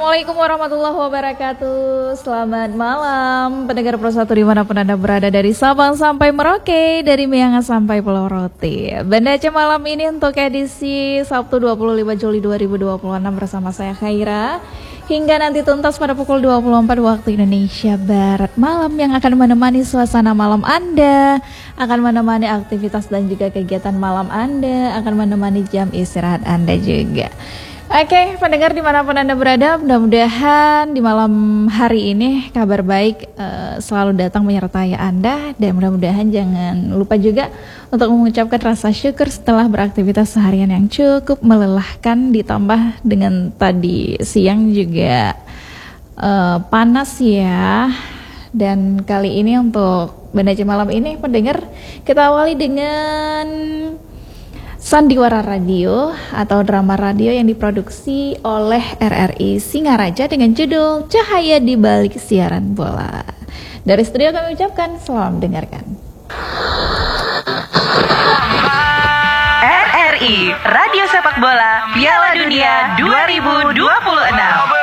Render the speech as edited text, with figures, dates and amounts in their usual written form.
Assalamualaikum warahmatullahi wabarakatuh. Selamat malam pendengar Pro 1 dimanapun Anda berada, dari Sabang sampai Merauke, dari Miangas sampai Pulau Roti. Banda Aceh malam ini untuk edisi Sabtu 25 Juli 2026 bersama saya Khaira, hingga nanti tuntas pada pukul 24 waktu Indonesia Barat malam, yang akan menemani suasana malam Anda, akan menemani aktivitas dan juga kegiatan malam Anda, akan menemani jam istirahat Anda juga. Oke, pendengar dimanapun Anda berada, mudah-mudahan di malam hari ini kabar baik selalu datang menyertai Anda, dan mudah-mudahan jangan lupa juga untuk mengucapkan rasa syukur setelah beraktivitas seharian yang cukup melelahkan, ditambah dengan tadi siang juga panas ya. Dan kali ini untuk Banda Aceh malam ini, pendengar, kita awali dengan Sandiwara Radio atau drama radio yang diproduksi oleh RRI Singaraja dengan judul Cahaya di Balik Siaran Bola. Dari studio kami ucapkan selamat mendengarkan. RRI Radio Sepak Bola Piala Dunia 2026.